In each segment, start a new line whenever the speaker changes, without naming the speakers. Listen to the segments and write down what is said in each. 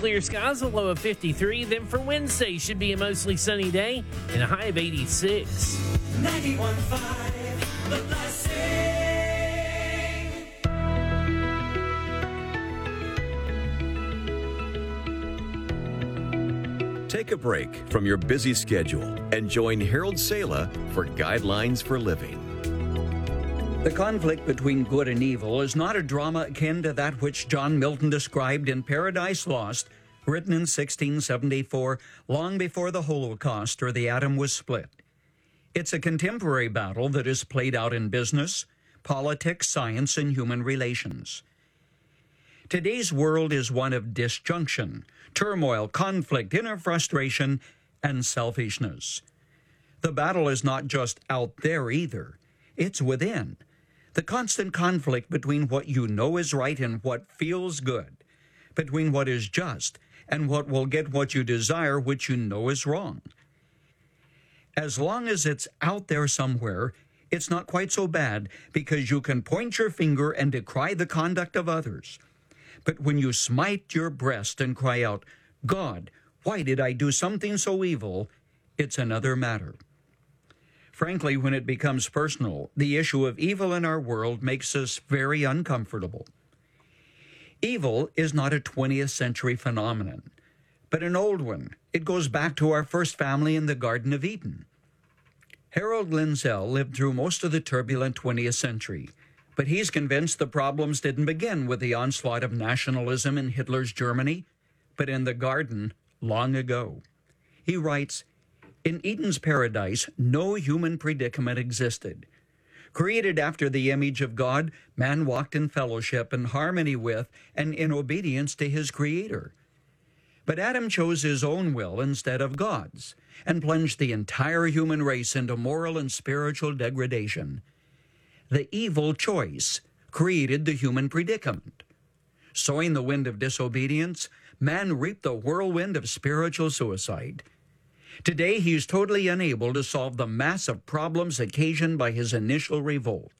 clear skies, a low of 53. Then for Wednesday, should be a mostly sunny day and a high of 86.
91.5 The Blessing.
Take a break from your busy schedule and join Harold Sala for Guidelines for Living.
The conflict between good and evil is not a drama akin to that which John Milton described in Paradise Lost, written in 1674, long before the Holocaust or the atom was split. It's a contemporary battle that is played out in business, politics, science, and human relations. Today's world is one of disjunction, turmoil, conflict, inner frustration, and selfishness. The battle is not just out there either. It's within. The constant conflict between what you know is right and what feels good, between what is just and what will get what you desire, which you know is wrong. As long as it's out there somewhere, it's not quite so bad because you can point your finger and decry the conduct of others. But when you smite your breast and cry out, "God, why did I do something so evil?" it's another matter. Frankly, when it becomes personal, the issue of evil in our world makes us very uncomfortable. Evil is not a 20th century phenomenon, but an old one. It goes back to our first family in the Garden of Eden. Harold Lindsell lived through most of the turbulent 20th century, but he's convinced the problems didn't begin with the onslaught of nationalism in Hitler's Germany, but in the garden long ago. He writes, "In Eden's paradise, no human predicament existed. Created after the image of God, man walked in fellowship and harmony with and in obedience to his Creator. But Adam chose his own will instead of God's and plunged the entire human race into moral and spiritual degradation. The evil choice created the human predicament. Sowing the wind of disobedience, man reaped the whirlwind of spiritual suicide. Today, he is totally unable to solve the massive problems occasioned by his initial revolt."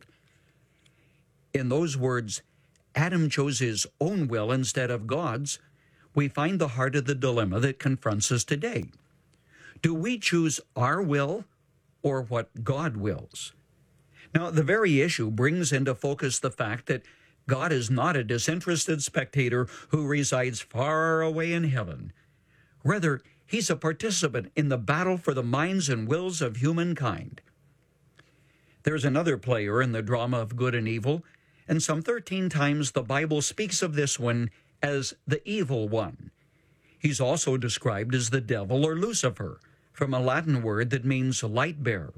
In those words, Adam chose his own will instead of God's, we find the heart of the dilemma that confronts us today. Do we choose our will or what God wills? Now, the very issue brings into focus the fact that God is not a disinterested spectator who resides far away in heaven. Rather, he's a participant in the battle for the minds and wills of humankind. There's another player in the drama of good and evil, and some 13 times the Bible speaks of this one as the evil one. He's also described as the devil or Lucifer, from a Latin word that means light bearer.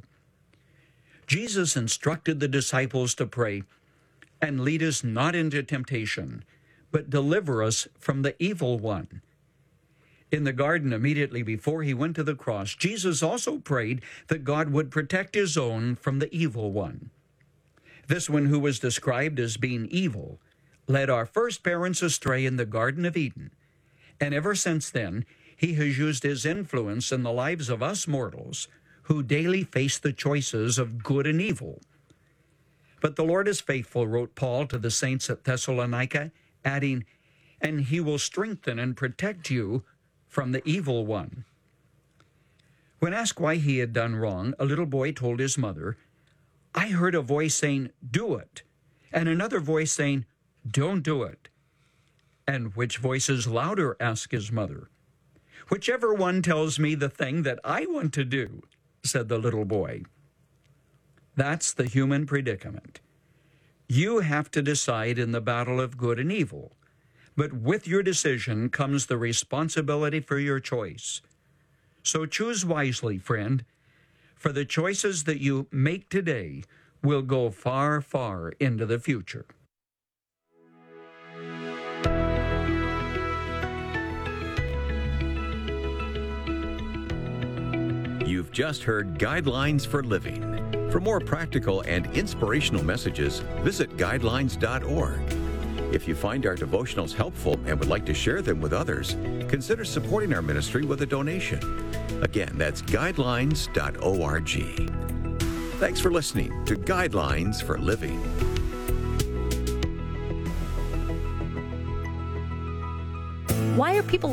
Jesus instructed the disciples to pray, "And lead us not into temptation, but deliver us from the evil one." In the garden immediately before he went to the cross, Jesus also prayed that God would protect his own from the evil one. This one, who was described as being evil, led our first parents astray in the Garden of Eden, and ever since then, he has used his influence in the lives of us mortals who daily face the choices of good and evil. But the Lord is faithful, wrote Paul to the saints at Thessalonica, adding, "And he will strengthen and protect you from the evil one." When asked why he had done wrong, a little boy told his mother, "I heard a voice saying, 'Do it,' and another voice saying, 'Don't do it.'" "And which voice is louder?" asked his mother. "Whichever one tells me the thing that I want to do," said the little boy. That's the human predicament. You have to decide in the battle of good and evil. But with your decision comes the responsibility for your choice. So choose wisely, friend, for the choices that you make today will go far, far into the future.
You've just heard Guidelines for Living. For more practical and inspirational messages, visit guidelines.org. If you find our devotionals helpful and would like to share them with others, consider supporting our ministry with a donation. Again, that's guidelines.org. Thanks for listening to Guidelines for Living.
Why are people